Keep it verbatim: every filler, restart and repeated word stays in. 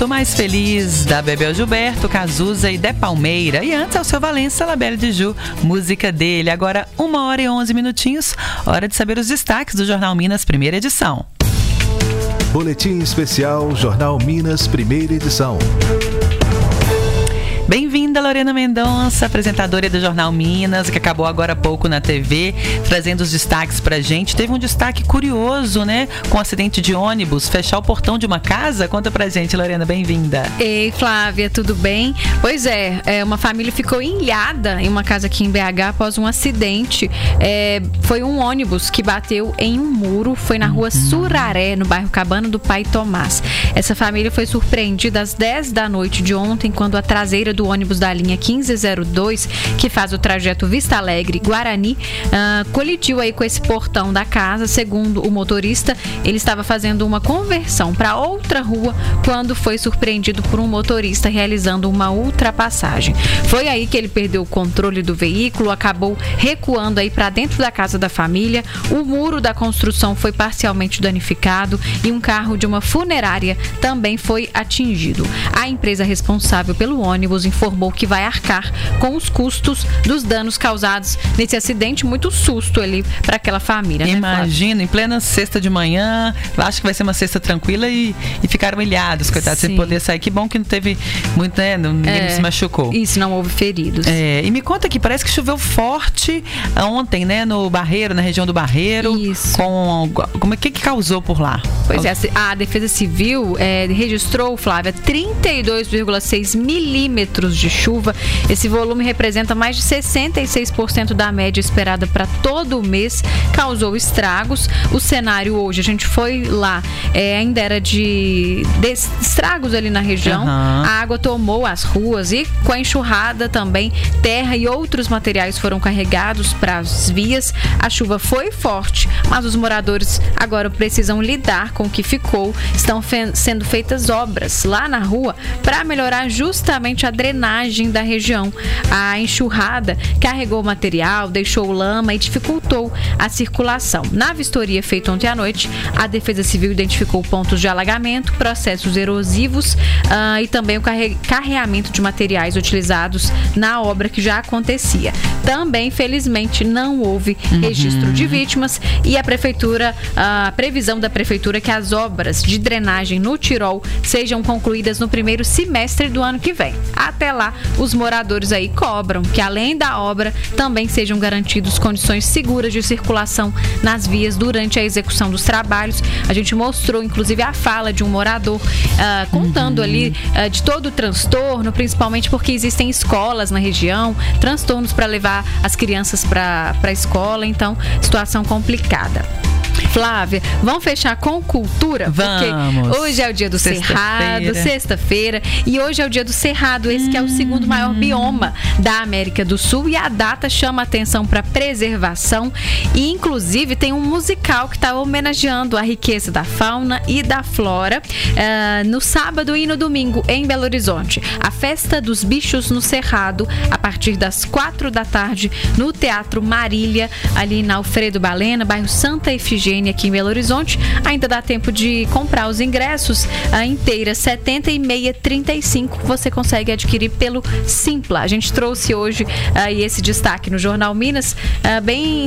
Tô Mais Feliz, da Bebel Gilberto, Cazuza e De Palmeira. E antes, ao seu Valença, Labelle de Ju, música dele. Agora, uma hora e onze minutinhos, hora de saber os destaques do Jornal Minas, primeira edição. Boletim especial Jornal Minas, primeira edição. Bem-vinda, Lorena Mendonça, apresentadora do Jornal Minas, que acabou agora há pouco na T V, trazendo os destaques pra gente. Teve um destaque curioso, né? Com um acidente de ônibus, fechar o portão de uma casa. Conta pra gente, Lorena, bem-vinda. Ei, Flávia, tudo bem? Pois é, é uma família ficou ilhada em uma casa aqui em B H após um acidente. É, foi um ônibus que bateu em um muro, foi na rua uhum. Suraré, no bairro Cabana do Pai Tomás. Essa família foi surpreendida às dez da noite de ontem, quando a traseira do ônibus da linha quinze zero dois, que faz o trajeto Vista Alegre-Guarani, uh, colidiu aí com esse portão da casa. Segundo o motorista, ele estava fazendo uma conversão para outra rua quando foi surpreendido por um motorista realizando uma ultrapassagem. Foi aí que ele perdeu o controle do veículo, acabou recuando aí para dentro da casa da família. O muro da construção foi parcialmente danificado e um carro de uma funerária também foi atingido. A empresa responsável pelo ônibus informou que vai arcar com os custos dos danos causados nesse acidente. Muito susto ali para aquela família. Imagina, né, em plena sexta de manhã, acho que vai ser uma sexta tranquila e, e ficaram ilhados, coitados, sem poder sair. Que bom que não teve muito, né? Ninguém é, se machucou. Isso, não houve feridos. É, e me conta aqui, parece que choveu forte ontem, né? No Barreiro, na região do Barreiro. Isso. Com, como é que, que causou por lá? Pois é, a Defesa Civil é, registrou, Flávia, trinta e dois vírgula seis milímetros de chuva. Esse volume representa mais de sessenta e seis por cento da média esperada para todo o mês. Causou estragos. O cenário hoje, a gente foi lá, é, ainda era de, de estragos ali na região. Uhum. A água tomou as ruas e com a enxurrada também, terra e outros materiais foram carregados para as vias. A chuva foi forte, mas os moradores agora precisam lidar com o que ficou. Estão fe- sendo feitas obras lá na rua para melhorar justamente a drenagem da região. A enxurrada carregou material, deixou lama e dificultou a circulação. Na vistoria feita ontem à noite, a Defesa Civil identificou pontos de alagamento, processos erosivos uh, e também o carre- carreamento de materiais utilizados na obra que já acontecia. Também, felizmente, não houve uhum. registro de vítimas e a prefeitura, a previsão da prefeitura é que as obras de drenagem no Tirol sejam concluídas no primeiro semestre do ano que vem. Até lá, os moradores aí cobram que, além da obra, também sejam garantidas condições seguras de circulação nas vias durante a execução dos trabalhos. A gente mostrou, inclusive, a fala de um morador uh, contando uhum. ali uh, de todo o transtorno, principalmente porque existem escolas na região, transtornos para levar as crianças para a escola, então, situação complicada. Flávia, vamos fechar com cultura? Vamos. Porque hoje é o dia do Cerrado, sexta-feira, e hoje é o dia do Cerrado, esse que é o segundo maior bioma da América do Sul, e a data chama atenção para preservação e, inclusive, tem um musical que está homenageando a riqueza da fauna e da flora uh, no sábado e no domingo em Belo Horizonte. A Festa dos Bichos no Cerrado, a partir das quatro da tarde, no Teatro Marília, ali na Alfredo Balena, bairro Santa Efigênia, aqui em Belo Horizonte. Ainda dá tempo de comprar os ingressos. A inteira setenta e meia trinta e cinco você consegue adquirir pelo Simpla. A gente trouxe hoje uh, esse destaque no Jornal Minas, uh, bem